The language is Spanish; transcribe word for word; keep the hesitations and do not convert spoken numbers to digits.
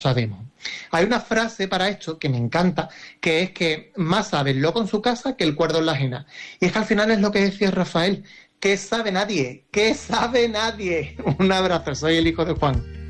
sabemos. Hay una frase para esto que me encanta, que es que más sabe el loco en su casa que el cuerdo en la ajena. Y es que al final es lo que decía Rafael, ¿qué sabe nadie? ¿Qué sabe nadie? Un abrazo, soy el hijo de Juan.